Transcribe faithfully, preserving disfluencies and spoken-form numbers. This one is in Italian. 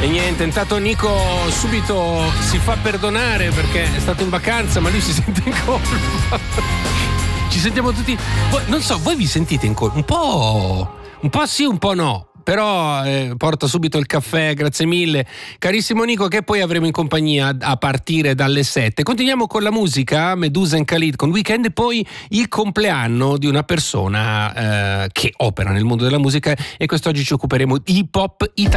E niente, intanto Nico subito si fa perdonare perché è stato in vacanza, ma lui si sente in colpa. Ci sentiamo tutti. Non so, voi vi sentite in colpa? Un po'. Un po' sì, un po' no. Però eh, porta subito il caffè, grazie mille. Carissimo Nico, che poi avremo in compagnia a partire dalle sette. Continuiamo con la musica, Medusa and Khalid con Weekend, e poi il compleanno di una persona eh, che opera nel mondo della musica, e quest'oggi ci occuperemo di hip hop italiano.